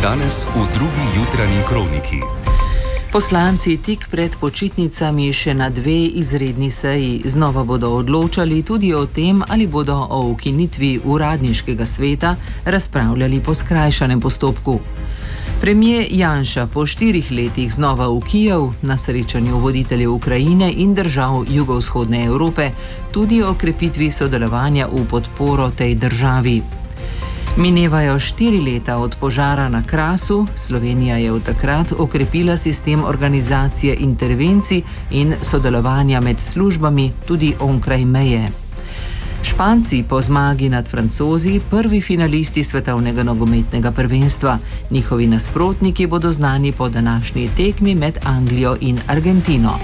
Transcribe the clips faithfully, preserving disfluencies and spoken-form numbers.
Danes v drugi jutranji kroniki. Poslanci tik pred počitnicami še na dve izredni seji znova bodo odločali tudi o tem, ali bodo o ukinitvi uradniškega sveta razpravljali po skrajšanem postopku. Premijer Janša po štirih letih znova v Kijev na srečanju voditeljev Ukrajine in držav jugovzhodne Evrope tudi o krepitvi sodelovanja v podporo tej državi. Minevajo štiri leta od požara na Krasu, Slovenija je od takrat okrepila sistem organizacije intervencij in sodelovanja med službami tudi onkraj meje. Španci po zmagi nad Francozi, prvi finalisti svetovnega nogometnega prvenstva. Njihovi nasprotniki bodo znani po današnji tekmi med Anglijo in Argentino.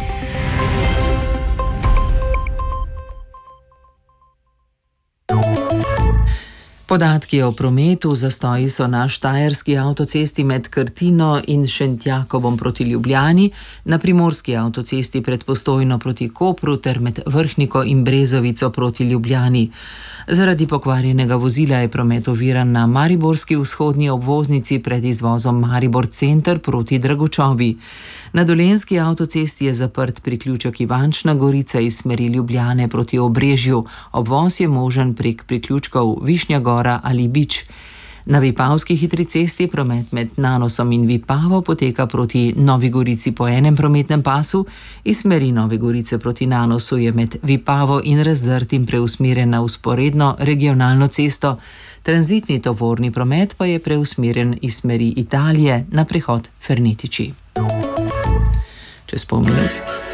Podatki o prometu. Zastoji so na štajerski avtocesti med Krtino in Šentjakobom proti Ljubljani, na primorski avtocesti pred Postojno proti Kopru ter med Vrhniko in Brezovico proti Ljubljani. Zaradi pokvarjenega vozila je promet oviran na mariborski vzhodni obvoznici pred izvozom Maribor center proti Dragočovi. Na dolenjski avtocesti je zaprt priključek Ivančna Gorica iz smeri Ljubljane proti Obrežju. Obvoz je možen prek priključkov Višnja Gora ali Bič. Na vipavski hitri cesti promet med Nanosom in Vipavo poteka proti Novi Gorici po enem prometnem pasu, iz smeri Nove Gorice proti Nanosu je med Vipavo in Razdrtim preusmerjen na vzporedno regionalno cesto. Tranzitni tovorni promet pa je preusmerjen iz smeri Italije na prehod Fernetiči. Čez pol minut.